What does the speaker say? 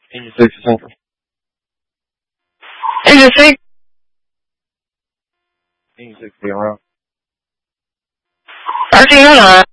86 Central. 86? 86 being around. 而且有哪？